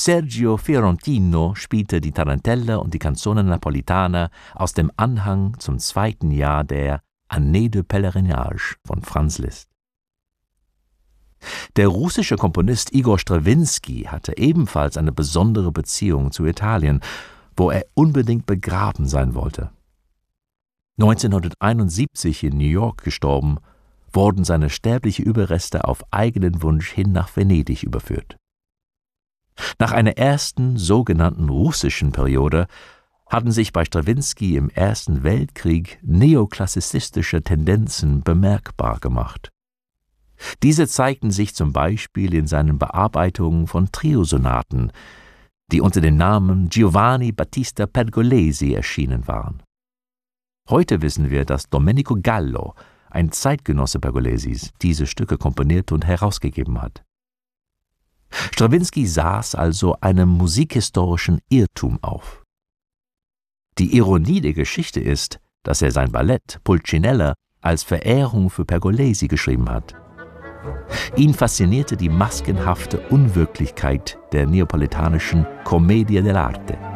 Sergio Fiorentino spielte die Tarantella und die Canzone Napolitana aus dem Anhang zum 2. Jahr der Année de Pèlerinage von Franz Liszt. Der russische Komponist Igor Strawinski hatte ebenfalls eine besondere Beziehung zu Italien, wo er unbedingt begraben sein wollte. 1971 in New York gestorben, wurden seine sterblichen Überreste auf eigenen Wunsch hin nach Venedig überführt. Nach einer ersten sogenannten russischen Periode hatten sich bei Strawinski im Ersten Weltkrieg neoklassizistische Tendenzen bemerkbar gemacht. Diese zeigten sich zum Beispiel in seinen Bearbeitungen von Triosonaten, die unter dem Namen Giovanni Battista Pergolesi erschienen waren. Heute wissen wir, dass Domenico Gallo, ein Zeitgenosse Pergolesis, diese Stücke komponiert und herausgegeben hat. Strawinski saß also einem musikhistorischen Irrtum auf. Die Ironie der Geschichte ist, dass er sein Ballett Pulcinella als Verehrung für Pergolesi geschrieben hat. Ihn faszinierte die maskenhafte Unwirklichkeit der neapolitanischen Commedia dell'arte.